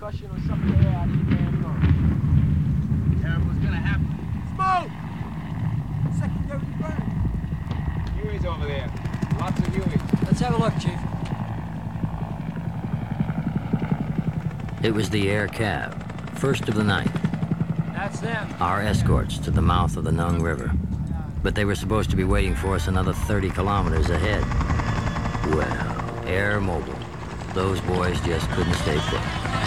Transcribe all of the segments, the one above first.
concussion or something. Yeah, I damn know. Terrible's gonna happen. Smoke! Secondary burn. Huey's over there. Lots of Hueys. Let's have a look, Chief. It was the air cab, first of the night. That's them. Our escorts to the mouth of the Nung River. But they were supposed to be waiting for us another 30 kilometers ahead. Well, Air Mobile. Those boys just couldn't stay put.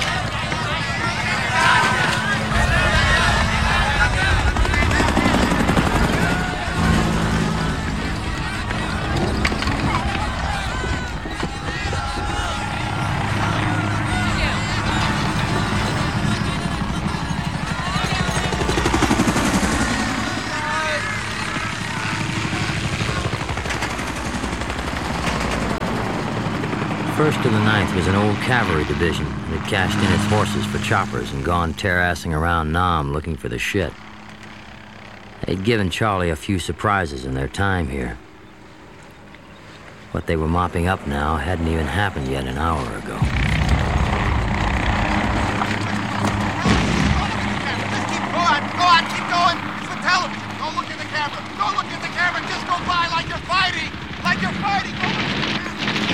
First of the Ninth was an old cavalry division that had cashed in its horses for choppers and gone terrassing around Nam looking for the shit. They'd given Charlie a few surprises in their time here. What they were mopping up now hadn't even happened yet an hour ago. Go on, keep going. It's the television. Don't look at the camera. Don't look at the camera. Just go by like you're fighting. Like you're fighting.